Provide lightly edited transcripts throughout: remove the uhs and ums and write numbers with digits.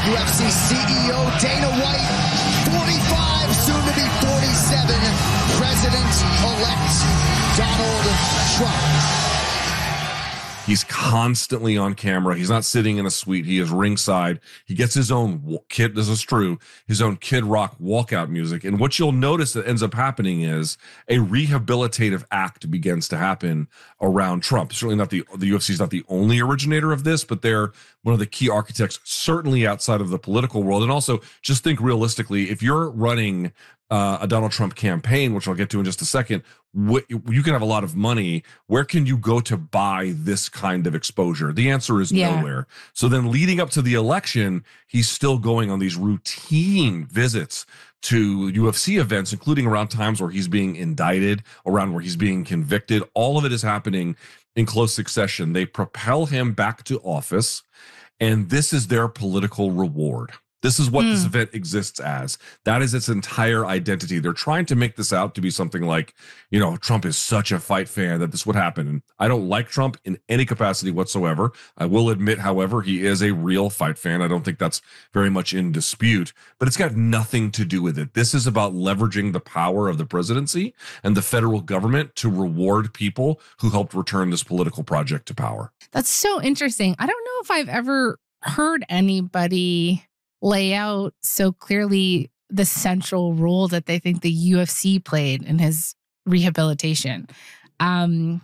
UFC CEO Dana White, 45, soon to be 47, President-elect Donald Trump. He's constantly on camera. He's not sitting in a suite. He is ringside. He gets his own Kid, this is true, his own Kid Rock walkout music. And what you'll notice that ends up happening is a rehabilitative act begins to happen around Trump. Certainly not the UFC is not the only originator of this, but they're one of the key architects, certainly outside of the political world. And also just think realistically, if you're running a Donald Trump campaign, which I'll get to in just a second, you can have a lot of money. Where can you go to buy this kind of exposure? The answer is nowhere. So then leading up to the election, he's still going on these routine visits to UFC events, including around times where he's being indicted, around where he's being convicted. All of it is happening in close succession. They propel him back to office, and this is their political reward. This is what this event exists as. That is its entire identity. They're trying to make this out to be something like, you know, Trump is such a fight fan that this would happen. And I don't like Trump in any capacity whatsoever. I will admit, however, he is a real fight fan. I don't think that's very much in dispute, but it's got nothing to do with it. This is about leveraging the power of the presidency and the federal government to reward people who helped return this political project to power. That's so interesting. I don't know if I've ever heard anybody lay out so clearly the central role that they think the UFC played in his rehabilitation. That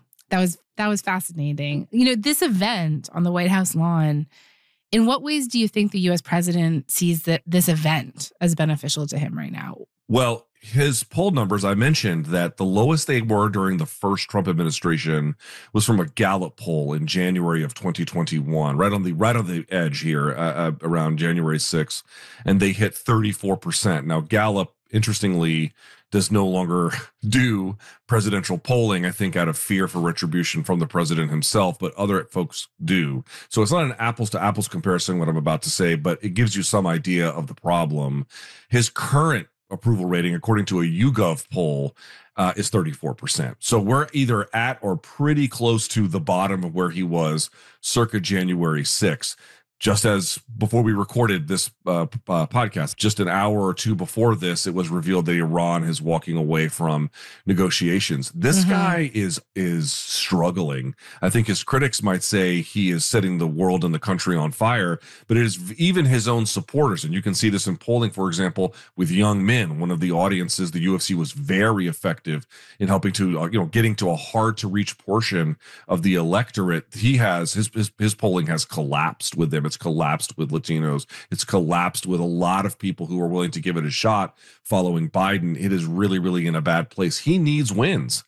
was fascinating. You know, this event on the White House lawn, in what ways do you think the U.S. president sees this event as beneficial to him right now? Well, his poll numbers, I mentioned that the lowest they were during the first Trump administration was from a Gallup poll in January of 2021, right on the edge here, around January 6th, and they hit 34%. Now, Gallup, interestingly, does no longer do presidential polling, I think, out of fear for retribution from the president himself, but other folks do. So it's not an apples to apples comparison, what I'm about to say, but it gives you some idea of the problem. His current approval rating, according to a YouGov poll, is 34%. So we're either at or pretty close to the bottom of where he was circa January 6th. Just as before we recorded this podcast, just an hour or two before this, it was revealed that Iran is walking away from negotiations. This guy is struggling. I think his critics might say he is setting the world and the country on fire, but it is even his own supporters. And you can see this in polling, for example, with young men. One of the audiences, the UFC was very effective in helping to, getting to a hard to reach portion of the electorate. He has his polling has collapsed with them. It's collapsed with Latinos. It's collapsed with a lot of people who are willing to give it a shot following Biden. It is really, really in a bad place. He needs wins.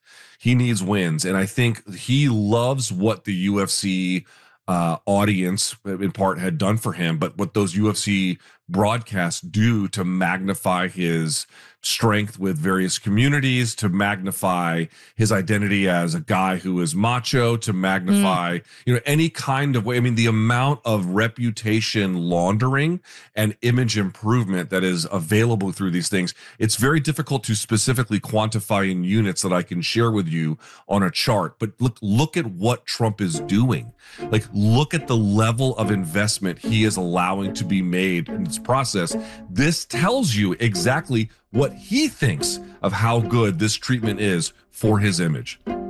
And I think he loves what the UFC audience in part had done for him, but what those UFC broadcasts do to magnify his strength with various communities, to magnify his identity as a guy who is macho, to magnify, any kind of way. I mean, the amount of reputation laundering and image improvement that is available through these things, it's very difficult to specifically quantify in units that I can share with you on a chart. But look at what Trump is doing. Like, look at the level of investment he is allowing to be made in this process. This tells you exactly what he thinks of how good this treatment is for his image.